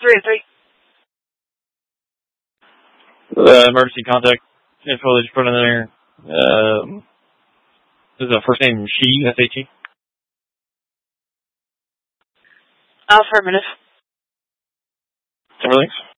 3-3. Emergency contact info that you put in there. Is the first name She, S-H-E? Affirmative. Everything?